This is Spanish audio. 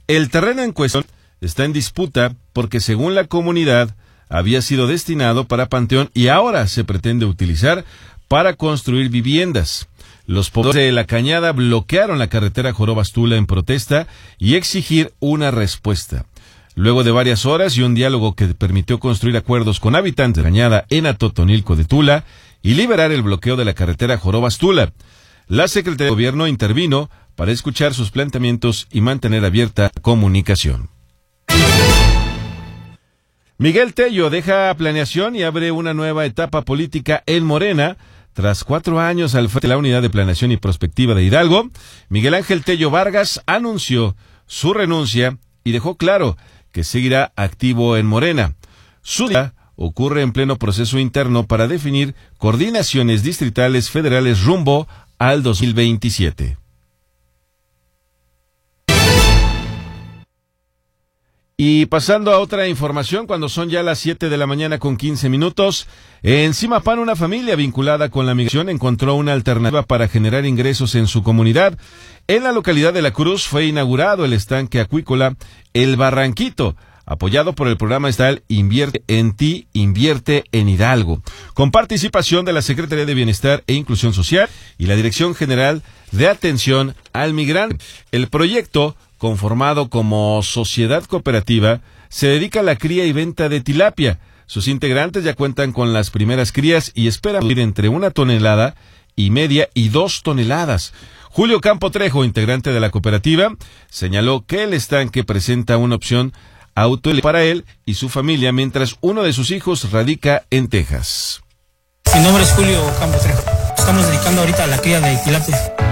El terreno en cuestión está en disputa porque, según la comunidad, había sido destinado para panteón y ahora se pretende utilizar para construir viviendas. Los pobladores de La Cañada bloquearon la carretera Jorobas-Tula en protesta y exigir una respuesta. Luego de varias horas y un diálogo que permitió construir acuerdos con habitantes de La Cañada en Atotonilco de Tula y liberar el bloqueo de la carretera Jorobas-Tula, la Secretaría de Gobierno intervino para escuchar sus planteamientos y mantener abierta la comunicación. Miguel Tello deja planeación y abre una nueva etapa política en Morena. Tras 4 años al frente de la Unidad de Planeación y Prospectiva de Hidalgo, Miguel Ángel Tello Vargas anunció su renuncia y dejó claro que seguirá activo en Morena. Su día ocurre en pleno proceso interno para definir coordinaciones distritales federales rumbo al 2027. Y pasando a otra información, cuando son ya las 7 de la mañana con 15 minutos, en Zimapán una familia vinculada con la migración encontró una alternativa para generar ingresos en su comunidad. En la localidad de La Cruz fue inaugurado el estanque acuícola El Barranquito, apoyado por el programa estatal Invierte en Ti, Invierte en Hidalgo, con participación de la Secretaría de Bienestar e Inclusión Social y la Dirección General de Atención al Migrante. El proyecto, conformado como sociedad cooperativa, se dedica a la cría y venta de tilapia. Sus integrantes ya cuentan con las primeras crías y esperan producir entre 1,5 toneladas y 2 toneladas. Julio Campo Trejo, integrante de la cooperativa, señaló que el estanque presenta una opción auto para él y su familia, mientras uno de sus hijos radica en Texas. Mi nombre es Julio Campo Trejo. Estamos dedicando ahorita a la cría de tilapia.